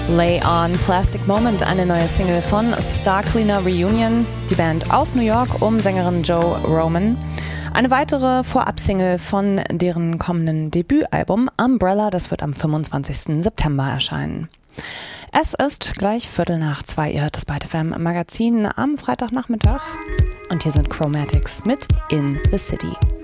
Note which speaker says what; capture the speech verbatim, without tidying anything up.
Speaker 1: Lay On Plastic Moment, eine neue Single von Star Cleaner Reunion, die Band aus New York um Sängerin Joe Roman. Eine weitere Vorab-Single von deren kommenden Debütalbum Umbrella, das wird am fünfundzwanzigsten September erscheinen. Es ist gleich Viertel nach zwei, ihr hört das Byte F M Magazin am Freitagnachmittag und hier sind Chromatics mit In the City.